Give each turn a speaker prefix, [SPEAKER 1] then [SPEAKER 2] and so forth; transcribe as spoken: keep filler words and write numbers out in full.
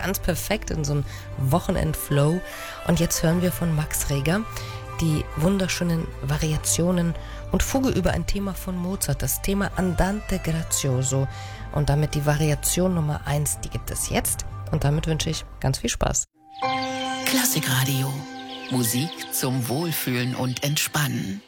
[SPEAKER 1] ganz perfekt in so einen Wochenend-Flow. Und jetzt hören wir von Max Reger die wunderschönen Variationen und Fuge über ein Thema von Mozart, das Thema Andante Grazioso. Und damit die Variation Nummer eins, die gibt es jetzt. Und damit wünsche ich ganz viel Spaß.
[SPEAKER 2] Klassikradio. Musik zum Wohlfühlen und Entspannen.